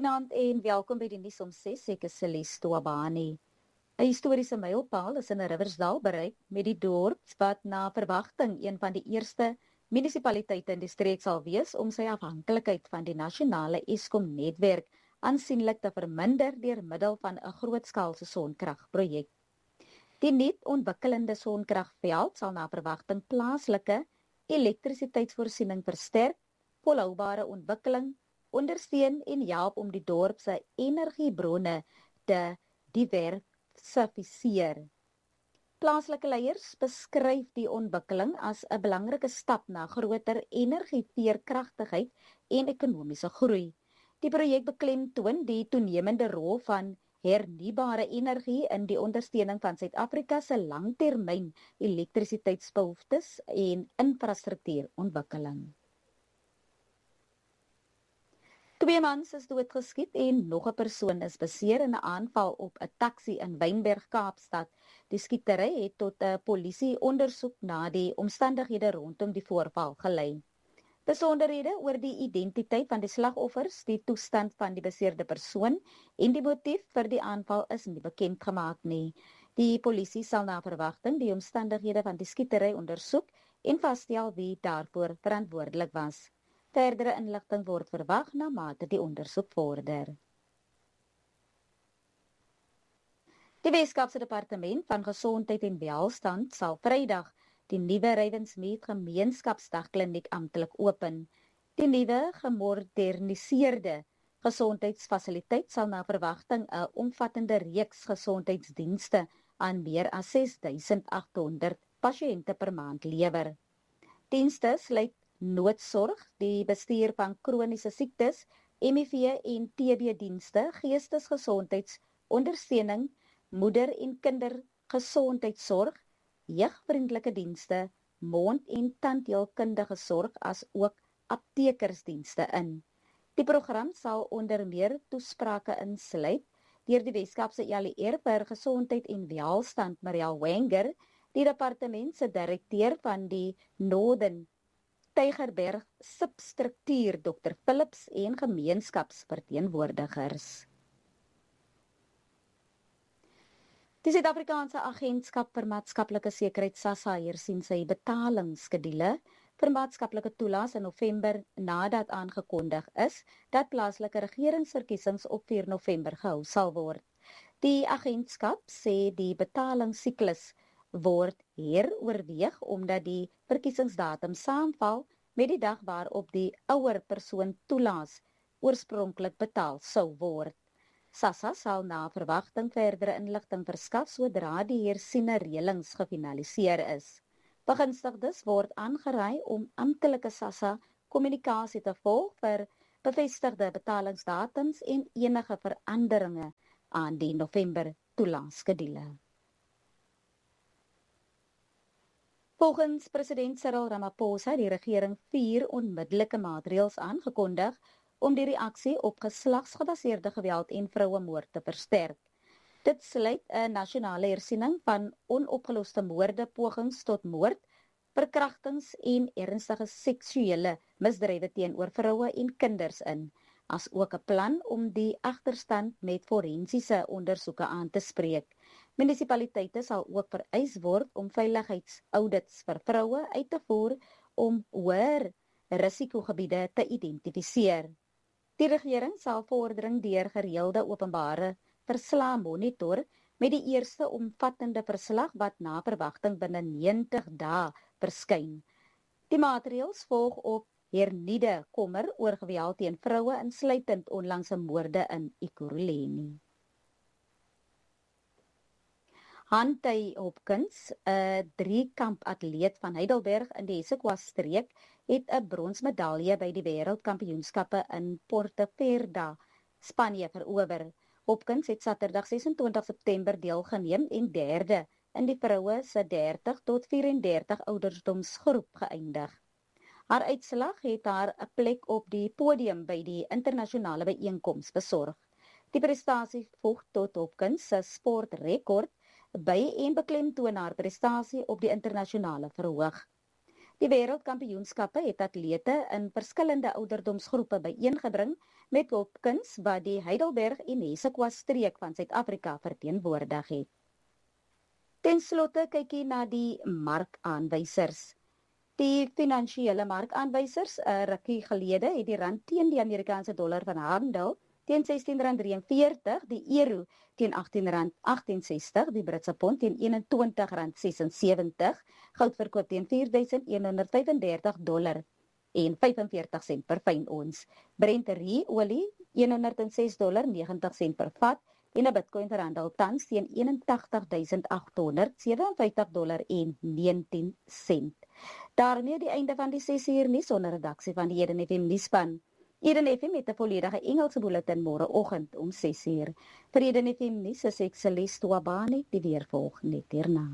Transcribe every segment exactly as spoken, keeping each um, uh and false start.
Goeienaand en welkom by die nuus om ses. Ek is Celeste Twabani. 'n Historiese mylpaal is in Riversdal bereik met die dorp wat na verwagting een van die eerste munisipaliteite in die streek sal wees om sy afhanklikheid van die nasionale Eskom-netwerk aansienlik te verminder deur middel van 'n grootskaalse sonkragprojek. Die nuut ontwikkelende sonkragveld sal na verwagting plaaslike elektrisiteitsvoorsiening versterk, volhoubare ontwikkeling ondersteun en help om die dorp se energiebronne te diversifiseer. Plaaslike leiers beskryf die ontwikkeling as 'n belangrike stap na groter energieveerkragtigheid en ekonomiese groei. Die projek beklemtoon die toenemende rol van hernubare energie in die ondersteuning van Suid-Afrika se langtermyn elektrisiteitsbehoeftes en infrastruktuurontwikkeling. Twee mans is doodgeskiet en nog 'n persoon is beseer in 'n aanval op 'n taxi in Wynberg, Kaapstad. Die skietery het tot 'n polisieondersoek na die omstandighede rondom die voorval gelei. Besonderhede oor die identiteit van die slagoffers, die toestand van die beseerde persoon en die motief vir die aanval is nie bekend gemaak nie. Die polisie sal na verwagting die omstandighede van die skietery ondersoek en vasstel wie daarvoor verantwoordelik was. Verdere inligting word verwag na mate die ondersoek vorder. Die Weskaapse Departement van Gesondheid en Welstand sal Vrydag die nuwe Ravensmead Gemeenskapsdagkliniek amptelik open. Die nuwe gemoderniseerde gesondheidsfasiliteit sal na verwagting 'n omvattende reeks gesondheidsdienste aan meer as ses duisend agt honderd pasiënte per maand lewer. Dienste sluit noodsorg, die bestuur van kroniese siektes, M I V en T B dienste, geestesgesondheidsondersteuning, moeder- en kindergesondheidsorg, jeugvriendelike dienste, mond- en tandheelkundige sorg as ook aptekersdienste in. Die program sal onder meer toesprake insluit deur die Weskaapse E L E R vir Gesondheid en Welstand, Mariel Wenger, die departement se direkteur van die Northern Tygerberg substruktuur, dokter Philips en gemeenskapsverteenwoordigers. Die Suid-Afrikaanse Agentskap vir Maatskaplike Sekuriteit SASSA hersien sy betalingsskedule vir maatskaplike toelaas in November nadat aangekondig is dat plaaslike regeringsverkiesings op vier November gehou sal word. Die agentskap sê die betalingssiklus word heroorweeg omdat die verkiesingsdatum saamval met die dag waarop die ouer persoon toelaas oorspronklik betaal sou word. SASSA sal na verwagting verdere inligting verskaf sodra die hersiene reëlings gefinaliseer is. Begunstigdes word aangeraai om amptelike SASSA kommunikasie te volg vir bevestigde betalingsdatums en enige veranderinge aan die November toelaasskedule. Volgens president Cyril Ramaphosa het die regering vier onmiddellike maatreëls aangekondig om die reaksie op geslagsgebaseerde geweld en vrouemoord te versterk. Dit sluit 'n nasionale hersiening van onopgeloste moorde, pogings tot moord, verkrachtings en ernstige seksuele misdrywe teenoor vroue en kinders in, as ook 'n plan om die agterstand met forensiese ondersoeke aan te spreek. Munisipaliteite sal ook vereis word om veiligheidsaudits vir vroue uit te voer om hoër risikogebiede te identifiseer. Die regering sal vordering deur gereelde openbare verslae monitor met die eerste omvattende verslag wat na verwagting binne negentig dae verskyn. Die maatreëls volg op hernieude kommer oor geweld teen vroue insluitend onlangse moorde in Ekurhuleni. Hantay Hopkins, 'n driekamp atleet van Heidelberg in die Essequa-streek, het 'n bronsmedalje by die wêreldkampioenskappe in Pontevedra, Spanje verower. Hopkins het Saterdag ses en twintig September deelgeneem en derde in die vroue se dertig tot vyf en dertig ouderdomsgroep geëindig. Haar uitslag het haar 'n plek op die podium by die internasionale byeenkoms besorg. Die prestasie voeg tot Hopkins se sportrekord by en beklemtoon haar prestasie op die internasionale verhoog. Die wêreldkampioenskappe het atlete in verskillende ouderdomsgroepe byeengebring met Hopkins wat die Heidelberg en Hessequa streek van Suid-Afrika verteenwoordig het. Ten slotte kykie na die markaanwysers. Die finansiële markaanwysers, 'n rukkie gelede het die rand teen die Amerikaanse dollar van handel teen sestien rand drieënveertig, die euro teen agttien rand agt en sestig, die Britse pond teen eenentwintig rand ses en sewentig, goud verkoop teen vier duisend een honderd vyf en dertig dollar en vyf en veertig sent per fyn ons. Brent olie een honderd ses dollar negentig sent per vat en 'n Bitcoin verhandel tans teen eenentagtig duisend agt honderd sewe en vyftig dollar en negentien sent. Daarmee die einde van die ses uur nuus onder redaksie van die Eden F M nuusspan. Eden F M met 'n volledige Engelse bulletin môreoggend om ses uur. Vir Eden F M nuus is ek Celeste Wabane, die weer volg net hierna.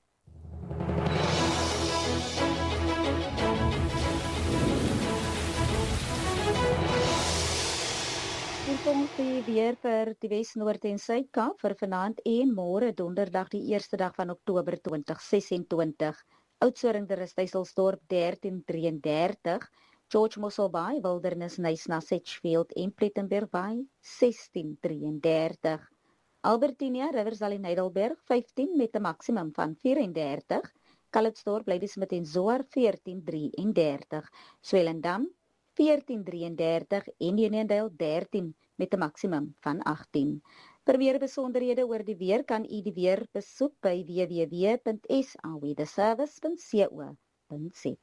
Kom die weer vir die Wes, Noord en Suid-Kaap vir vanaand en môre donderdag die eerste dag van Oktober twintig sesentwintig. Oudtshoorn Rusthuiselsdorp dertien drie dertig, George Mossel Bay, Wildernis Knysna Sedgefield en Plettenberg Bay sestien drie dertig. Albertinia, Riversdal en Heidelberg vyftien met 'n maksimum van vyf en dertig. Calitzdorp, Ladysmith en Zoar veertien drie dertig. Swellendam veertien drie dertig en Uniondale dertien met 'n maksimum van agttien. Vir meer besonderhede oor die weer kan u die weer besoek by w w w punt s a weatherservice punt co punt za.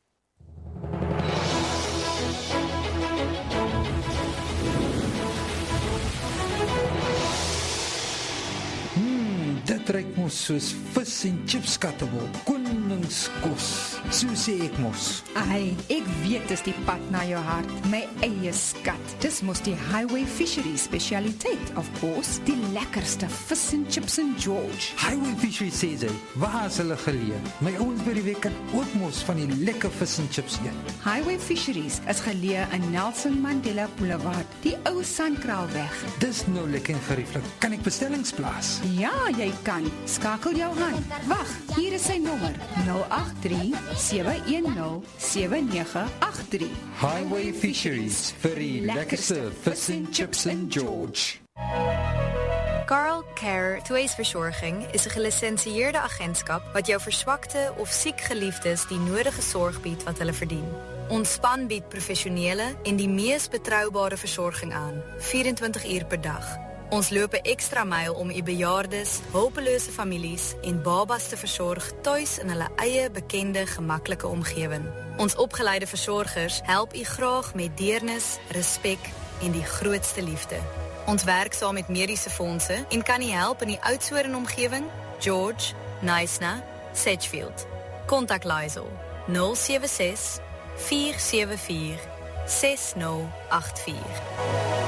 Hmm, dit ruik mos soos vis en chips kattebol, koningskos, so sê ek mos. Ai, ek weet dis die pad na jou hart, my eie skat. Dis mos die Highway Fisheries specialiteit, of course, die lekkerste vis en chips in George. Highway Fisheries sê sy, waar is hulle geleë? My ouens by die week kan ook mos van die lekker vis en chips eet. Highway Fisheries is geleë in Nelson Mandela Boulevard, die ou Sandkraalweg. Dis nou lekker en gerieflik. Kan ek bestellings plaas? Ja, jy kan. Skakel jou hand. Wag, hier is sy nommer: nul agt drie sewe een nul sewe nege agt drie. Highway Fisheries vir die lekkerste vis en chips in George. Carl Care Tweesverzorging is 'n gelisensieerde agentskap wat jou verswakte of siek geliefdes die nodige sorg bied wat hulle verdien. Ons span bied professionele en die mees betroubare versorging aan, vyf-en-twintig uur per dag. Ons loop 'n ekstra myl om u bejaardes, hulpelose families en babas te versorg tuis in hulle eie bekende, gemaklike omgewing. Ons opgeleide versorgers help u graag met deernis, respek en die grootste liefde. Ons werk saam met mediese fondse en kan u help in die Oudtshoorn omgewing, George, Knysna, Sedgefield. Kontak Liesel nul sewe ses vier sewe vier ses nul agt vier.